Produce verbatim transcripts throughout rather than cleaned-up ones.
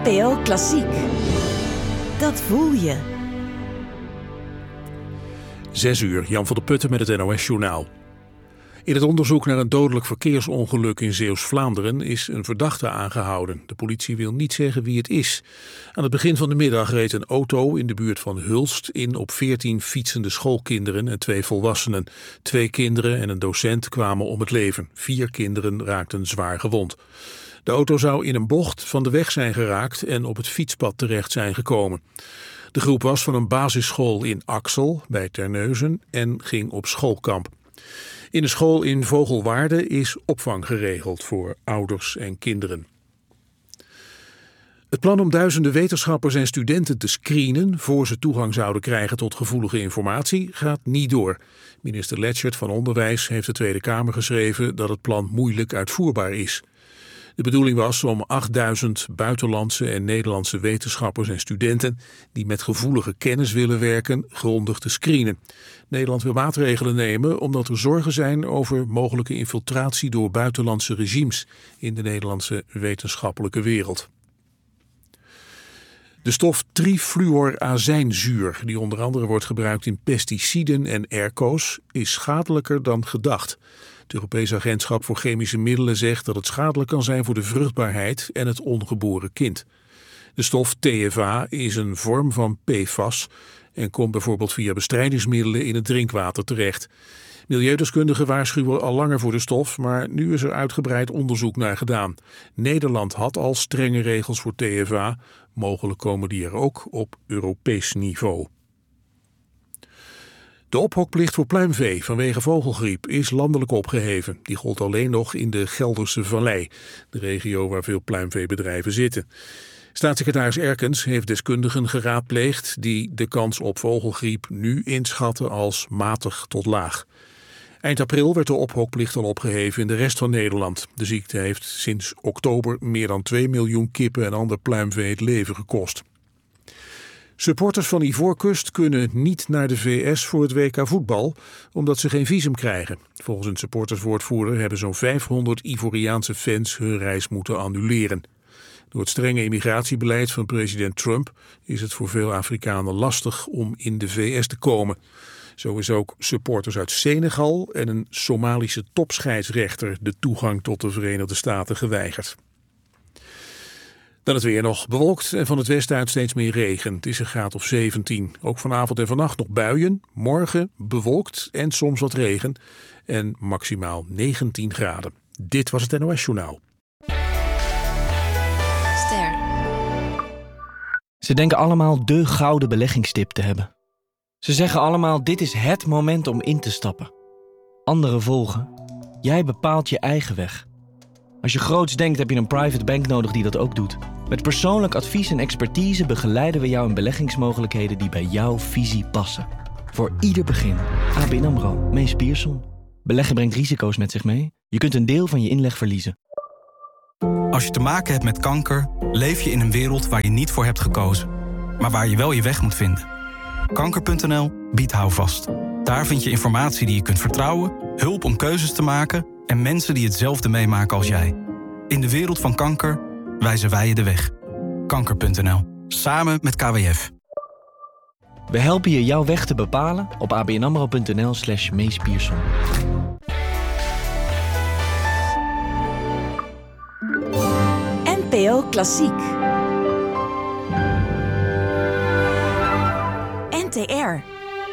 N P O Klassiek. Dat voel je. Zes uur, Jan van der Putten met het N O S-journaal. In het onderzoek naar een dodelijk verkeersongeluk in Zeeuws-Vlaanderen is een verdachte aangehouden. De politie wil niet zeggen wie het is. Aan het begin van de middag reed een auto in de buurt van Hulst in op veertien fietsende schoolkinderen en twee volwassenen. Twee kinderen en een docent kwamen om het leven. Vier kinderen raakten zwaar gewond. De auto zou in een bocht van de weg zijn geraakt en op het fietspad terecht zijn gekomen. De groep was van een basisschool in Axel bij Terneuzen en ging op schoolkamp. In de school in Vogelwaarde is opvang geregeld voor ouders en kinderen. Het plan om duizenden wetenschappers en studenten te screenen voor ze toegang zouden krijgen tot gevoelige informatie gaat niet door. Minister Letchert van Onderwijs heeft de Tweede Kamer geschreven dat het plan moeilijk uitvoerbaar is. De bedoeling was om achtduizend buitenlandse en Nederlandse wetenschappers en studenten die met gevoelige kennis willen werken grondig te screenen. Nederland wil maatregelen nemen omdat er zorgen zijn over mogelijke infiltratie door buitenlandse regimes in de Nederlandse wetenschappelijke wereld. De stof trifluorazijnzuur, die onder andere wordt gebruikt in pesticiden en airco's, is schadelijker dan gedacht. Het Europese Agentschap voor Chemische Middelen zegt dat het schadelijk kan zijn voor de vruchtbaarheid en het ongeboren kind. De stof T F A is een vorm van P F A S en komt bijvoorbeeld via bestrijdingsmiddelen in het drinkwater terecht. Milieudeskundigen waarschuwen al langer voor de stof, maar nu is er uitgebreid onderzoek naar gedaan. Nederland had al strenge regels voor T F A, mogelijk komen die er ook op Europees niveau. De ophokplicht voor pluimvee vanwege vogelgriep is landelijk opgeheven. Die gold alleen nog in de Gelderse Vallei, de regio waar veel pluimveebedrijven zitten. Staatssecretaris Erkens heeft deskundigen geraadpleegd die de kans op vogelgriep nu inschatten als matig tot laag. Eind april werd de ophokplicht al opgeheven in de rest van Nederland. De ziekte heeft sinds oktober meer dan twee miljoen kippen en ander pluimvee het leven gekost. Supporters van Ivoorkust kunnen niet naar de V S voor het W K voetbal, omdat ze geen visum krijgen. Volgens een supporterswoordvoerder hebben zo'n vijfhonderd Ivoriaanse fans hun reis moeten annuleren. Door het strenge immigratiebeleid van president Trump is het voor veel Afrikanen lastig om in de V S te komen. Zo is ook supporters uit Senegal en een Somalische topscheidsrechter de toegang tot de Verenigde Staten geweigerd. Dan het weer nog bewolkt en van het westen uit steeds meer regen. Het is een graad of zeventien. Ook vanavond en vannacht nog buien. Morgen bewolkt en soms wat regen. En maximaal negentien graden. Dit was het N O S-journaal. Ster. Ze denken allemaal de gouden beleggingstip te hebben. Ze zeggen allemaal, dit is het moment om in te stappen. Anderen volgen. Jij bepaalt je eigen weg. Als je groots denkt, heb je een private bank nodig die dat ook doet. Met persoonlijk advies en expertise begeleiden we jou in beleggingsmogelijkheden die bij jouw visie passen. Voor ieder begin. A B N AMRO, Mees Pierson. Beleggen brengt risico's met zich mee. Je kunt een deel van je inleg verliezen. Als je te maken hebt met kanker, leef je in een wereld waar je niet voor hebt gekozen. Maar waar je wel je weg moet vinden. Kanker punt n l biedt houvast. Daar vind je informatie die je kunt vertrouwen, hulp om keuzes te maken en mensen die hetzelfde meemaken als jij. In de wereld van kanker wijzen wij je de weg. Kanker punt n l. Samen met K W F. We helpen je jouw weg te bepalen op abnamro punt n l slash Mees Pierson. N P O Klassiek. N T R.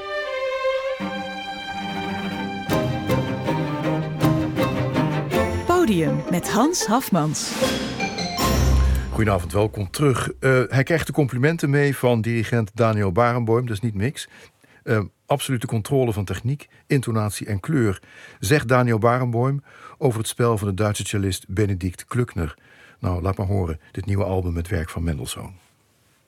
Podium met Hans Hafmans. Goedenavond, welkom terug. Uh, hij krijgt de complimenten mee van dirigent Daniel Barenboim, dat is niet niks. Uh, absolute controle van techniek, intonatie en kleur, zegt Daniel Barenboim over het spel van de Duitse cellist Benedikt Klückner. Nou, laat maar horen, dit nieuwe album met werk van Mendelssohn.